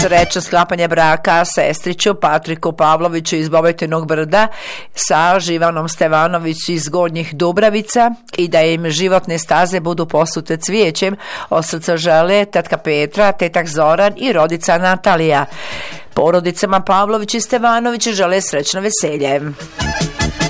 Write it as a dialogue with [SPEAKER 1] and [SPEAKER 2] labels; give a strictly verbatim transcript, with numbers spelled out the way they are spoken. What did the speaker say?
[SPEAKER 1] Srećno sklapanje braka sestriću Patriku Pavloviću iz Bobetinog Brda sa Živanom Stevanović iz Gornjih Dubravica i da im životne staze budu posute cvijećem. Od srca žele tetka Petra, tetak Zoran i rodica Natalija. Porodicama Pavlović i Stevanović žele srećno veselje.